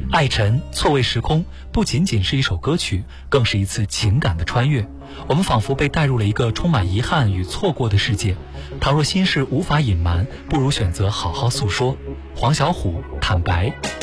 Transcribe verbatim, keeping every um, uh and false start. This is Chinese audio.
爱尘错位时空不仅仅是一首歌曲，更是一次情感的穿越。我们仿佛被带入了一个充满遗憾与错过的世界。倘若心事无法隐瞒，不如选择好好诉说。黄小琥，坦白。